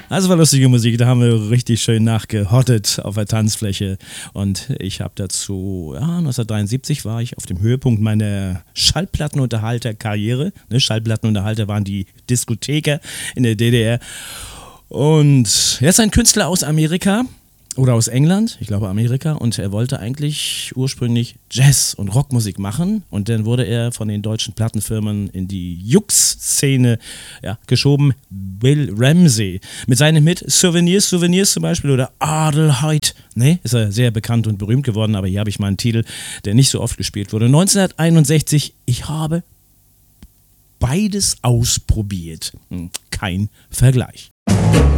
Also war lustige Musik, da haben wir richtig schön nachgehottet auf der Tanzfläche und ich habe dazu, 1973 war ich auf dem Höhepunkt meiner Schallplattenunterhalter-Karriere. Schallplattenunterhalter waren die Diskotheker in der DDR und er ist ein Künstler aus Amerika. Oder aus England, ich glaube Amerika, und er wollte eigentlich ursprünglich Jazz- und Rockmusik machen und dann wurde er von den deutschen Plattenfirmen in die Jux-Szene geschoben. Bill Ramsey mit seinem Hit Souvenirs zum Beispiel oder Adelheid, ist er sehr bekannt und berühmt geworden, aber hier habe ich mal einen Titel, der nicht so oft gespielt wurde. 1961, ich habe beides ausprobiert, kein Vergleich.